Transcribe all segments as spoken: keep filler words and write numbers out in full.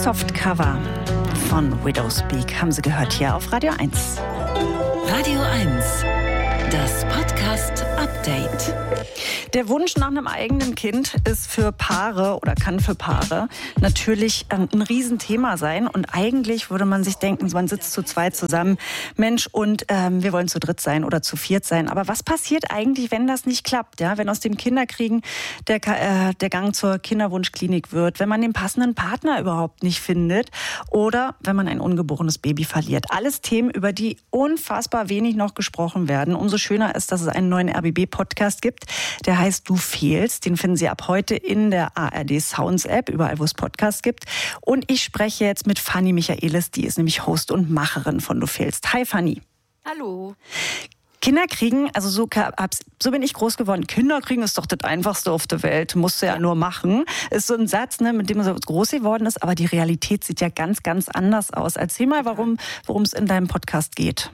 Softcover von Widowspeak haben Sie gehört hier auf Radio eins. Radio eins, das Podcast-Update. Der Wunsch nach einem eigenen Kind ist für Paare oder kann für Paare natürlich ähm, ein Riesenthema sein. Und eigentlich würde man sich denken, man sitzt zu zweit zusammen, Mensch, und ähm, wir wollen zu dritt sein oder zu viert sein. Aber was passiert eigentlich, wenn das nicht klappt? Ja? Wenn aus dem Kinderkriegen der, äh, der Gang zur Kinderwunschklinik wird, wenn man den passenden Partner überhaupt nicht findet oder wenn man ein ungeborenes Baby verliert. Alles Themen, über die unfassbar wenig noch gesprochen werden. Umso schöner ist, dass es einen neuen R B B-Podcast gibt, der heißt Du fehlst. Den finden Sie ab heute in der A R D Sounds App, überall wo es Podcasts gibt. Und ich spreche jetzt mit Fanny Michaelis, die ist nämlich Host und Macherin von Du fehlst. Hi Fanny. Hallo. Kinder kriegen, also so, so bin ich groß geworden. Kinder kriegen ist doch das Einfachste auf der Welt, musst du ja, ja nur machen. Ist so ein Satz, ne, mit dem man so groß geworden ist, aber die Realität sieht ja ganz, ganz anders aus. Erzähl mal, warum worum es in deinem Podcast geht.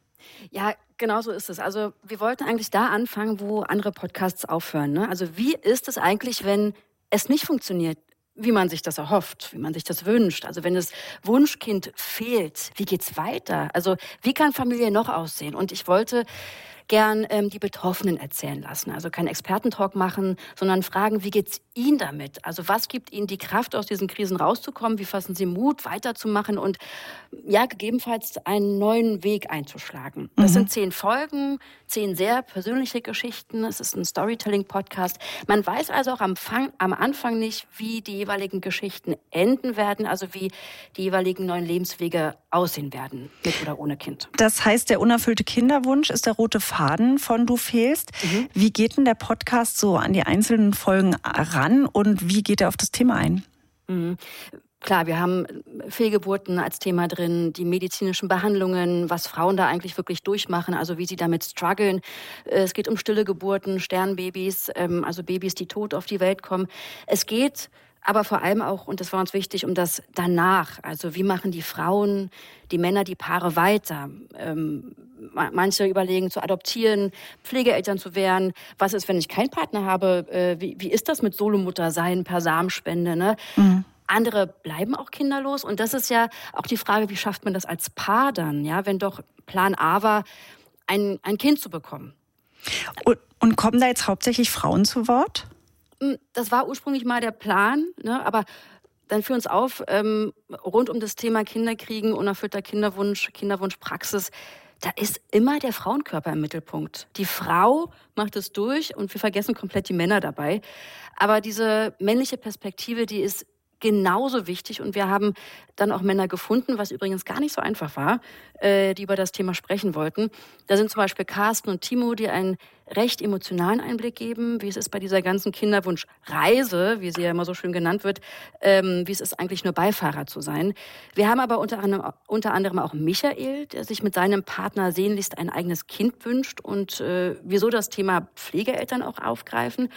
Ja, genau so ist es. Also wir wollten eigentlich da anfangen, wo andere Podcasts aufhören. Ne? Also wie ist es eigentlich, wenn es nicht funktioniert, wie man sich das erhofft, wie man sich das wünscht? Also wenn das Wunschkind fehlt, wie geht's weiter? Also wie kann Familie noch aussehen? Und ich wollte gern ähm, die Betroffenen erzählen lassen. Also keinen Expertentalk machen, sondern fragen, wie geht's Ihnen damit? Also was gibt Ihnen die Kraft, aus diesen Krisen rauszukommen? Wie fassen Sie Mut, weiterzumachen und ja, gegebenenfalls einen neuen Weg einzuschlagen? Das mhm. sind zehn Folgen, zehn sehr persönliche Geschichten. Es ist ein Storytelling-Podcast. Man weiß also auch am, Fang, am Anfang nicht, wie die jeweiligen Geschichten enden werden, also wie die jeweiligen neuen Lebenswege aussehen werden, mit oder ohne Kind. Das heißt, der unerfüllte Kinderwunsch ist der rote Faden von Du fehlst. Mhm. Wie geht denn der Podcast so an die einzelnen Folgen ran und wie geht er auf das Thema ein? Mhm. Klar, wir haben Fehlgeburten als Thema drin, die medizinischen Behandlungen, was Frauen da eigentlich wirklich durchmachen, also wie sie damit strugglen. Es geht um stille Geburten, Sternbabys, also Babys, die tot auf die Welt kommen. Es geht aber vor allem auch, und das war uns wichtig, um das danach. Also wie machen die Frauen, die Männer, die Paare weiter? Ähm, manche überlegen zu adoptieren, Pflegeeltern zu werden. Was ist, wenn ich keinen Partner habe? Äh, wie, wie ist das mit Solomutter sein per Samenspende? Ne? Mhm. Andere bleiben auch kinderlos. Und das ist ja auch die Frage, wie schafft man das als Paar dann? Ja, wenn doch Plan A war, ein, ein Kind zu bekommen. Und, und kommen da jetzt hauptsächlich Frauen zu Wort? Das war ursprünglich mal der Plan, ne? Aber dann führ uns auf, ähm, rund um das Thema Kinderkriegen, unerfüllter Kinderwunsch, Kinderwunschpraxis, da ist immer der Frauenkörper im Mittelpunkt. Die Frau macht es durch und wir vergessen komplett die Männer dabei. Aber diese männliche Perspektive, die ist genauso wichtig und wir haben dann auch Männer gefunden, was übrigens gar nicht so einfach war, äh, die über das Thema sprechen wollten. Da sind zum Beispiel Carsten und Timo, die einen recht emotionalen Einblick geben, wie es ist bei dieser ganzen Kinderwunschreise, wie sie ja immer so schön genannt wird, ähm, wie es ist eigentlich nur Beifahrer zu sein. Wir haben aber unter anderem, unter anderem auch Michael, der sich mit seinem Partner sehnlichst ein eigenes Kind wünscht und äh, wieso das Thema Pflegeeltern auch aufgreifen.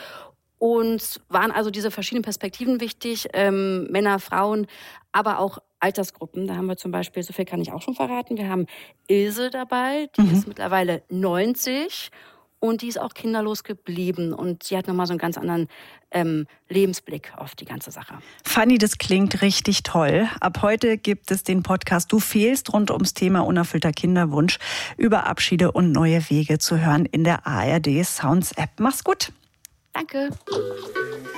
Und waren also diese verschiedenen Perspektiven wichtig, ähm, Männer, Frauen, aber auch Altersgruppen. Da haben wir zum Beispiel, so viel kann ich auch schon verraten, wir haben Ilse dabei, die mhm. ist mittlerweile neunzig und die ist auch kinderlos geblieben. Und sie hat nochmal so einen ganz anderen ähm, Lebensblick auf die ganze Sache. Fanny, das klingt richtig toll. Ab heute gibt es den Podcast Du fehlst rund ums Thema unerfüllter Kinderwunsch über Abschiede und neue Wege zu hören in der A R D Sounds App. Mach's gut. Danke.